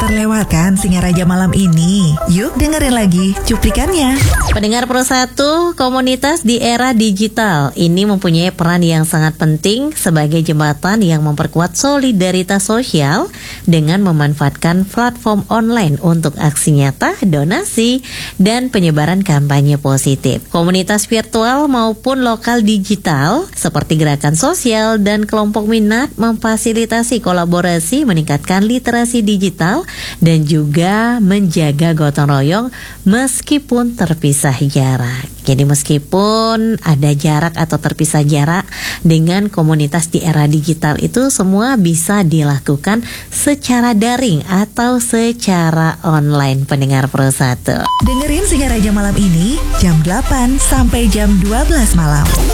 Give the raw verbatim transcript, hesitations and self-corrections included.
terlewatkan Singaraja malam ini. Yuk dengerin lagi cuplikannya. Pendengar Pro satu, komunitas di era digital ini mempunyai peran yang sangat penting sebagai jembatan yang memperkuat solidaritas sosial dengan memanfaatkan platform online untuk aksi nyata, donasi, dan penyebaran kampanye positif. Komunitas virtual maupun lokal digital seperti gerakan sosial dan kelompok minat memfasilitasi kolaborasi, meningkatkan literasi digital, dan juga menjaga gotong royong meskipun terpisah jarak. Jadi meskipun ada jarak atau terpisah jarak dengan komunitas di era digital itu semua bisa dilakukan secara daring atau secara online, pendengar Pro satu. Dengerin Singaraja malam ini jam delapan sampai jam dua belas malam.